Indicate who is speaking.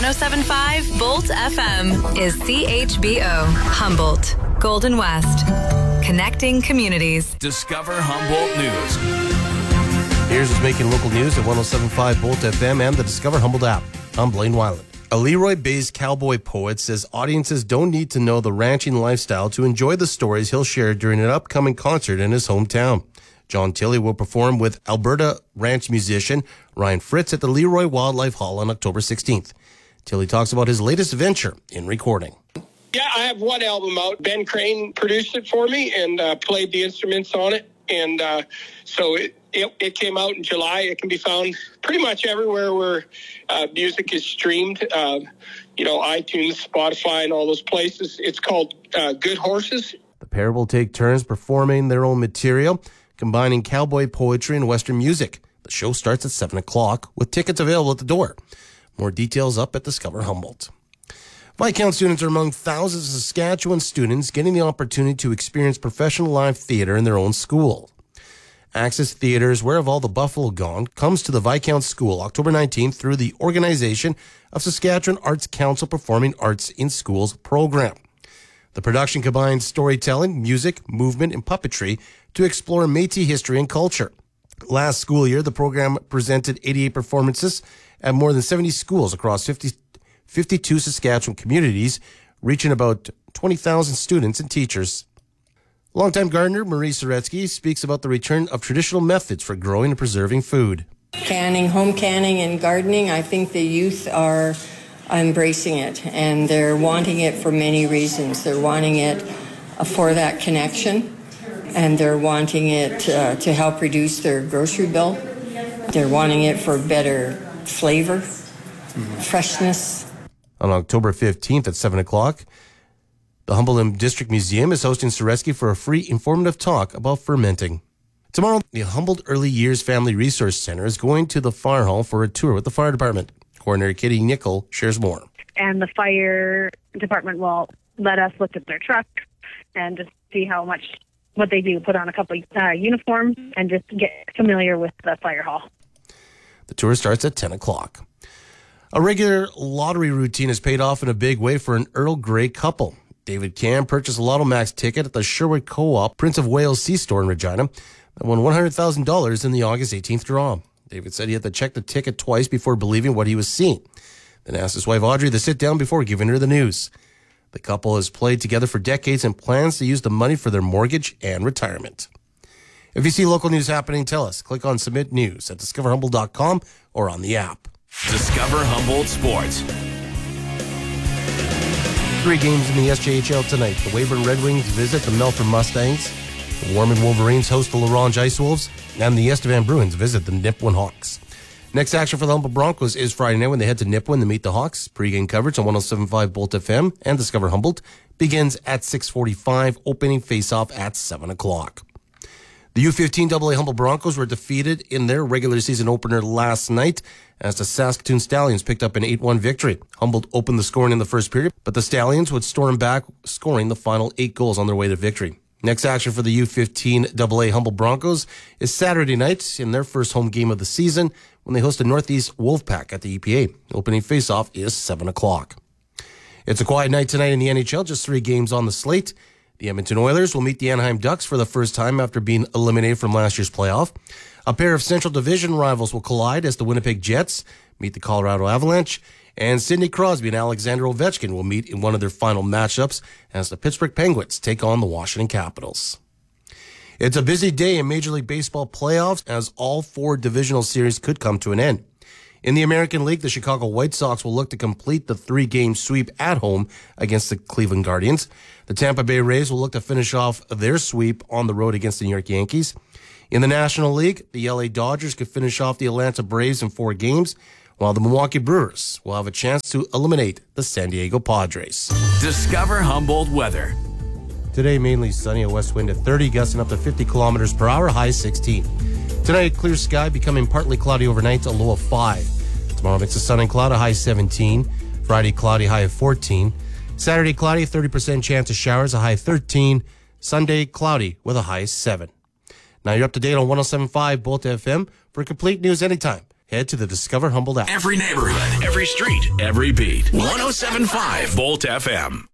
Speaker 1: 107.5 Bolt FM is CHBO, Humboldt, Golden West. Connecting communities.
Speaker 2: Discover Humboldt News.
Speaker 3: Here's what's making local news at 107.5 Bolt FM and the Discover Humboldt app. I'm Blaine Weiland. A Leroy-based cowboy poet says audiences don't need to know the ranching lifestyle to enjoy the stories he'll share during an upcoming concert in his hometown. John Tilley will perform with Alberta ranch musician Ryan Fritz at the Leroy Wildlife Hall on October 16th. Tilley talks about his latest venture in recording.
Speaker 4: Yeah, I have one album out. Ben Crane produced it for me and played the instruments on it. And so it came out in July. It can be found pretty much everywhere where music is streamed. iTunes, Spotify, and all those places. It's called Good Horses.
Speaker 3: The pair will take turns performing their own material, combining cowboy poetry and Western music. The show starts at 7 o'clock with tickets available at the door. More details up at Discover Humboldt. Viscount students are among thousands of Saskatchewan students getting the opportunity to experience professional live theater in their own school. Access Theatre's Where Have All the Buffalo Gone comes to the Viscount School October 19th through the organization of Saskatchewan Arts Council Performing Arts in Schools program. The production combines storytelling, music, movement, and puppetry to explore Métis history and culture. Last school year, the program presented 88 performances at more than 70 schools across 52 Saskatchewan communities, reaching about 20,000 students and teachers. Longtime gardener Marie Soretsky speaks about the return of traditional methods for growing and preserving food.
Speaker 5: Canning, home canning and gardening, I think the youth are embracing it, and they're wanting it for many reasons. They're wanting it for that connection, and they're wanting it to help reduce their grocery bill. They're wanting it for better flavor, freshness.
Speaker 3: On October 15th at 7 o'clock, the Humboldt District Museum is hosting Soretsky for a free informative talk about fermenting. Tomorrow, the Humboldt Early Years Family Resource Center is going to the fire hall for a tour with the fire department. Coroner Kitty Nickel shares more.
Speaker 6: And the fire department will let us look at their truck and just see what they do, put on a couple uniforms and just get familiar with the fire hall.
Speaker 3: The tour starts at 10 o'clock. A regular lottery routine has paid off in a big way for an Earl Grey couple. David Cam purchased a Lotto Max ticket at the Sherwood Co-op Prince of Wales C-store in Regina and won $100,000 in the August 18th draw. David said he had to check the ticket twice before believing what he was seeing. Then asked his wife Audrey to sit down before giving her the news. The couple has played together for decades and plans to use the money for their mortgage and retirement. If you see local news happening, tell us. Click on Submit News at discoverhumboldt.com or on the app.
Speaker 2: Discover Humboldt Sports.
Speaker 3: 3 games in the SJHL tonight. The Weyburn Red Wings visit the Melfort Mustangs. The Warman Wolverines host the LaRange Ice Wolves. And the Estevan Bruins visit the Nipawin Hawks. Next action for the Humboldt Broncos is Friday night when they head to Nipawin to meet the Hawks. Pre-game coverage on 107.5 Bolt FM and Discover Humboldt begins at 6:45, opening face-off at 7 o'clock. The U15 AA Humboldt Broncos were defeated in their regular season opener last night as the Saskatoon Stallions picked up an 8-1 victory. Humboldt opened the scoring in the first period, but the Stallions would storm back, scoring the final 8 goals on their way to victory. Next action for the U15 AA Humboldt Broncos is Saturday night in their first home game of the season when they host the Northeast Wolfpack at the EPA. Opening face-off is 7 o'clock. It's a quiet night tonight in the NHL, just 3 games on the slate. The Edmonton Oilers will meet the Anaheim Ducks for the first time after being eliminated from last year's playoff. A pair of Central Division rivals will collide as the Winnipeg Jets meet the Colorado Avalanche. And Sidney Crosby and Alexander Ovechkin will meet in one of their final matchups as the Pittsburgh Penguins take on the Washington Capitals. It's a busy day in Major League Baseball playoffs as all 4 divisional series could come to an end. In the American League, the Chicago White Sox will look to complete the 3-game sweep at home against the Cleveland Guardians. The Tampa Bay Rays will look to finish off their sweep on the road against the New York Yankees. In the National League, the LA Dodgers could finish off the Atlanta Braves in 4 games, while the Milwaukee Brewers will have a chance to eliminate the San Diego Padres.
Speaker 2: Discover Humboldt weather.
Speaker 3: Today, mainly sunny, a west wind at 30, gusting up to 50 kilometers per hour, high 16. Tonight, clear sky, becoming partly cloudy overnight, a low of 5. Tomorrow, mix of sun and cloud, a high 17. Friday, cloudy, high of 14. Saturday, cloudy, 30% chance of showers, a high 13. Sunday, cloudy with a high 7. Now you're up to date on 107.5 Bolt FM. For complete news anytime, head to the Discover Humboldt app.
Speaker 2: Every neighborhood, every street, every beat. 107.5 Volt FM.